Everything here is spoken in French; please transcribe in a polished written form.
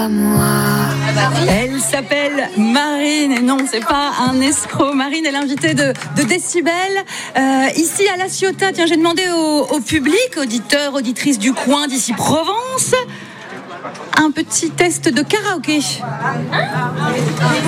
moi. Elle s'appelle Marine, et non, c'est pas un escroc. Marine est l'invitée de Décibel. Ici à La Ciotat, tiens, j'ai demandé au public, auditeurs, auditrices du coin d'ici Provence, un petit test de karaoké.